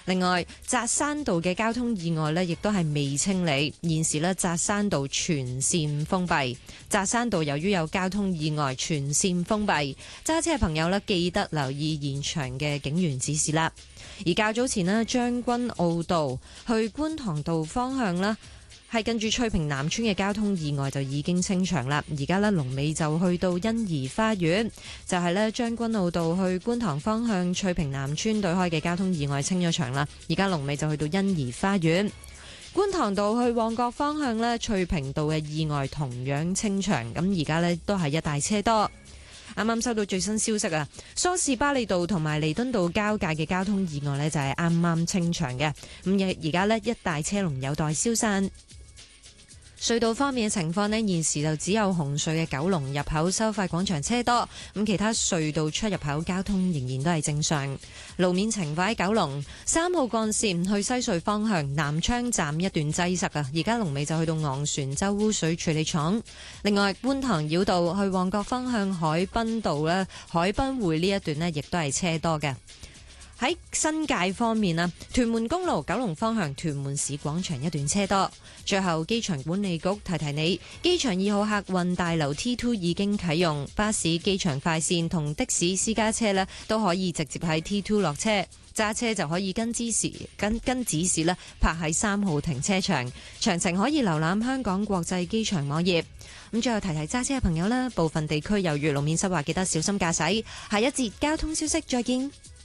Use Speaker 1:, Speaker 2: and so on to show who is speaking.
Speaker 1: 另外，扎山道嘅交通意外呢，亦都係未清理，現時呢，扎山道全線封閉。扎山道由於有交通意外，全線封閉，揸車嘅朋友呢，記得留意現場嘅警員指示啦。而較早前呢，將軍澳道去觀塘道方向呢，係近住翠屏南村嘅交通意外就已經清場啦。而家呢，龍尾就去到欣怡花園，就係呢將軍澳道去觀塘方向翠屏南村對開嘅交通意外清咗場啦。而家龍尾就去到欣怡花園。觀塘道去旺角方向呢，翠屏道嘅意外同樣清場，咁而家呢，都係一大車多。啱啱收到最新消息啊，梳士巴利道同埋彌敦道交界嘅交通意外呢，就係啱啱清場嘅，咁而家呢，一大車龍有待消散。隧道方面嘅情況呢，現時就只有紅隧嘅九龍入口收費廣場車多，咁其他隧道出入口交通仍然都係正常。路面情況喺九龍3號幹線去西隧方向南昌站一段擠塞啊，而家龍尾就去到昂船洲污水處理廠。另外，觀塘繞道去旺角方向海濱道咧，海濱匯呢一段呢，亦都係車多嘅。喺新界方面啊，屯門公路九龍方向屯門市廣場一段車多。最後，機場管理局提提你，機場2號客運大樓 T2 已經啟用，巴士、機場快線同的士私家車呢都可以直接喺 T2 落車，揸車就可以跟指示呢泊喺3號停車場。詳情可以瀏覽香港國際機場網頁。咁最後提提揸車嘅朋友啦，部分地區由於路面濕滑，記得小心駕駛。下一節交通消息再見。